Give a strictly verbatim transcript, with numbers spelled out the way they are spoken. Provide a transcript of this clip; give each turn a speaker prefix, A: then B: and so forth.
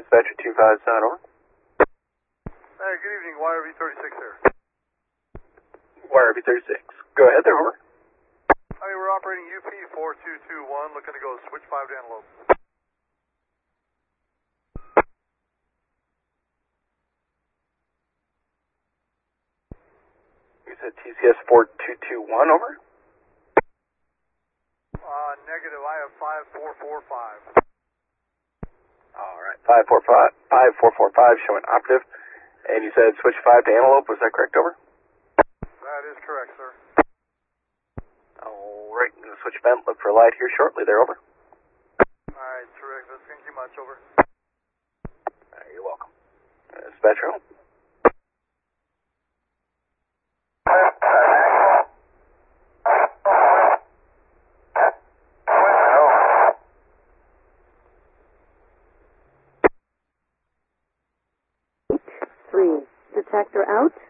A: Dispatcher two five seven, over.
B: Hey, good evening, Y R V thirty-six here.
A: Y R V thirty-six. Go ahead there, over.
B: Hey, we're operating U P four two two one, looking to go switch five to Antelope.
A: You said T C S four two two one, over?
B: Uh, negative, I have five four four five.
A: Alright, five four five, five four four five showing operative. And you said switch five to Antelope, was that correct, over?
B: That is correct, sir.
A: Alright, I'm going to switch vent, look for a light here shortly there, over.
B: Alright, terrific. Thank you much, over.
A: Alright, you're welcome. Uh, Dispatcher home.
C: Three. Detector out.